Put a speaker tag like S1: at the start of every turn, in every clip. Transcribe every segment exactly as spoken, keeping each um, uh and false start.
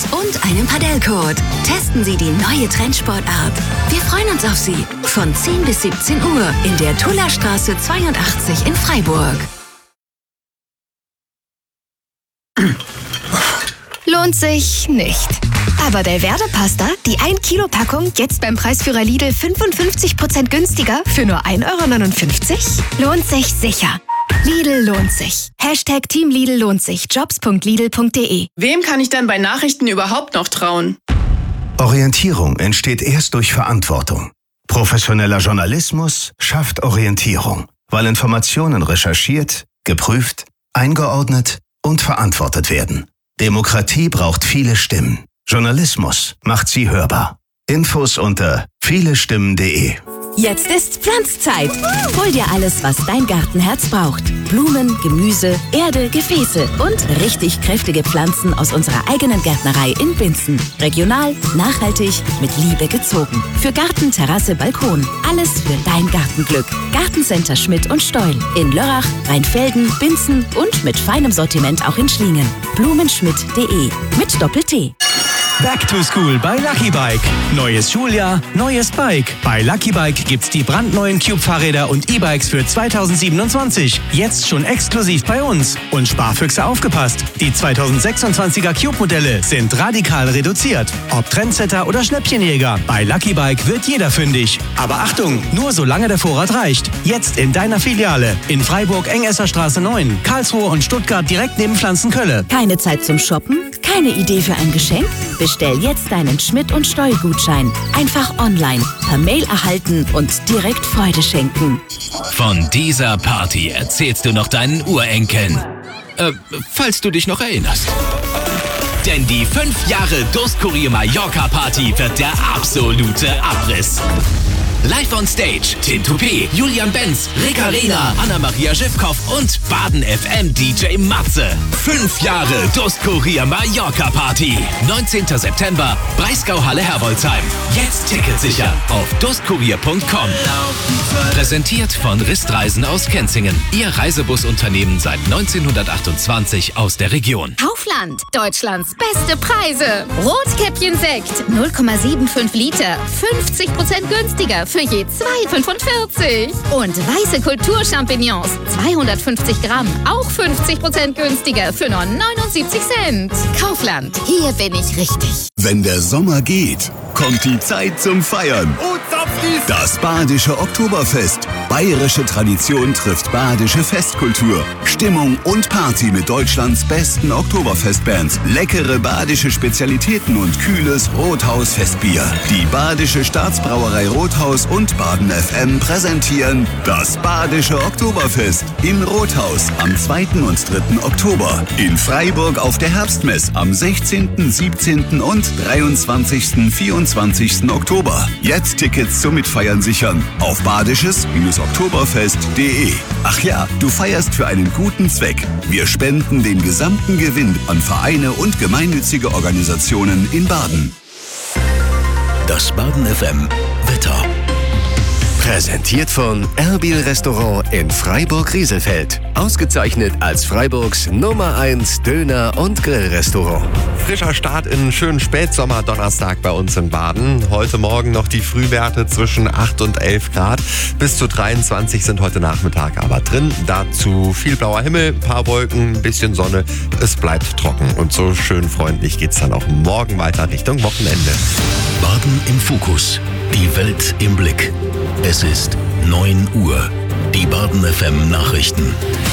S1: und einem Paddelcode. Testen Sie die neue Trendsportart. Wir freuen uns auf Sie von zehn bis siebzehn Uhr in der Tullerstraße zweiundachtzig in Freiburg.
S2: Lohnt sich nicht. Aber der Werdepasta, die ein Kilo Packung, jetzt beim Preisführer Lidl fünfundfünfzig Prozent günstiger für nur ein Euro neunundfünfzig? Lohnt sich sicher. Lidl lohnt sich. Hashtag Team Lidl lohnt sich. Jobs punkt lidl punkt de.
S3: Wem kann ich dann bei Nachrichten überhaupt noch trauen?
S4: Orientierung entsteht erst durch Verantwortung. Professioneller Journalismus schafft Orientierung, weil Informationen recherchiert, geprüft, eingeordnet und verantwortet werden. Demokratie braucht viele Stimmen. Journalismus macht sie hörbar. Infos unter vielestimmen punkt de.
S1: Jetzt ist Pflanzzeit. Hol dir alles, was dein Gartenherz braucht. Blumen, Gemüse, Erde, Gefäße und richtig kräftige Pflanzen aus unserer eigenen Gärtnerei in Binzen. Regional, nachhaltig, mit Liebe gezogen. Für Garten, Terrasse, Balkon. Alles für dein Gartenglück. Gartencenter Schmidt und Steul. In Lörrach, Rheinfelden, Binzen und mit feinem Sortiment auch in Schlingen. blumenschmidt punkt de mit Doppel-T.
S5: Back to School bei Lucky Bike. Neues Schuljahr, neues Bike. Bei Lucky Bike gibt's die brandneuen Cube-Fahrräder und E-Bikes für zweitausendsiebenundzwanzig. Jetzt schon exklusiv bei uns. Und Sparfüchse aufgepasst. Die zweitausendsechsundzwanziger Cube-Modelle sind radikal reduziert. Ob Trendsetter oder Schnäppchenjäger, bei Lucky Bike wird jeder fündig. Aber Achtung, nur solange der Vorrat reicht. Jetzt in deiner Filiale. In Freiburg, Engesserstraße neun, Karlsruhe und Stuttgart direkt neben Pflanzenkölle.
S1: Keine Zeit zum Shoppen? Keine Idee für ein Geschenk? Bestell jetzt deinen Schmidt und Steul-Gutschein. Einfach online, per Mail erhalten und direkt Freude schenken.
S6: Von dieser Party erzählst du noch deinen Urenkeln. Äh, falls du dich noch erinnerst. Denn die fünf Jahre Durstkurier Mallorca Party wird der absolute Abriss. Live on Stage, Tim Toupé, Julian Benz, Rick Arena, Anna-Maria Schiffkoff und Baden F M D J Matze. Fünf Jahre Durstkurier Mallorca Party. neunzehnten September, Breisgau-Halle Herbolzheim. Jetzt Ticket sichern auf durstkurier punkt com. Präsentiert von Ristreisen aus Kenzingen. Ihr Reisebusunternehmen seit neunzehnhundertachtundzwanzig aus der Region.
S2: Kaufland, Deutschlands beste Preise. Rotkäppchen-Sekt, null Komma fünfundsiebzig Liter, fünfzig Prozent günstiger für je zwei Euro fünfundvierzig. Und weiße Kulturchampignons, zweihundertfünfzig Gramm, auch fünfzig Prozent günstiger für nur neunundsiebzig Cent. Kaufland, hier bin ich richtig.
S7: Wenn der Sommer geht, kommt die Zeit zum Feiern. Das Badische Oktoberfest. Bayerische Tradition trifft badische Festkultur. Stimmung und Party mit Deutschlands besten Oktoberfestbands. Leckere badische Spezialitäten und kühles Rothaus-Festbier. Die Badische Staatsbrauerei Rothaus und Baden F M präsentieren das Badische Oktoberfest in Rothaus am zweiten und dritten Oktober. In Freiburg auf der Herbstmess am sechzehnten, siebzehnten und dreiundzwanzigsten, vierundzwanzigsten Oktober. Jetzt Tickets zum Mitfeiern sichern auf badisches Oktoberfest punkt de. Ach ja, du feierst für einen guten Zweck. Wir spenden den gesamten Gewinn an Vereine und gemeinnützige Organisationen in Baden.
S6: Das Baden F M Wetter.
S8: Präsentiert von Erbil Restaurant in Freiburg-Rieselfeld. Ausgezeichnet als Freiburgs Nummer eins Döner- und Grillrestaurant.
S9: Frischer Start in einen schönen Spätsommer-Donnerstag bei uns in Baden. Heute Morgen noch die Frühwerte zwischen acht und elf Grad. Bis zu dreiundzwanzig sind heute Nachmittag aber drin. Dazu viel blauer Himmel, ein paar Wolken, ein bisschen Sonne. Es bleibt trocken. Und so schön freundlich geht's dann auch morgen weiter Richtung Wochenende.
S6: Baden im Fokus. Die Welt im Blick. Es ist neun Uhr. Die Baden F M Nachrichten.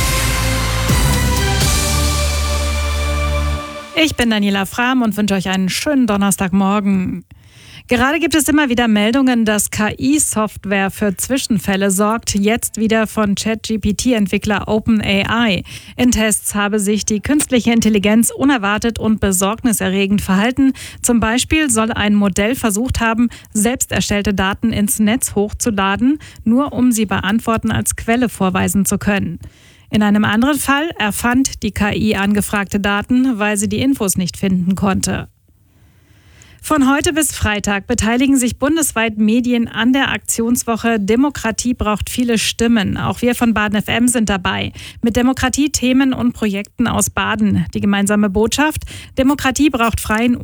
S10: Ich bin Daniela Frahm und wünsche euch einen schönen Donnerstagmorgen. Gerade gibt es immer wieder Meldungen, dass K I-Software für Zwischenfälle sorgt, jetzt wieder von ChatGPT-Entwickler OpenAI. In Tests habe sich die künstliche Intelligenz unerwartet und besorgniserregend verhalten. Zum Beispiel soll ein Modell versucht haben, selbst erstellte Daten ins Netz hochzuladen, nur um sie bei Antworten als Quelle vorweisen zu können. In einem anderen Fall erfand die K I angefragte Daten, weil sie die Infos nicht finden konnte. Von heute bis Freitag beteiligen sich bundesweit Medien an der Aktionswoche Demokratie braucht viele Stimmen. Auch wir von Baden F M sind dabei. Mit Demokratie-Themen und Projekten aus Baden. Die gemeinsame Botschaft: Demokratie braucht freien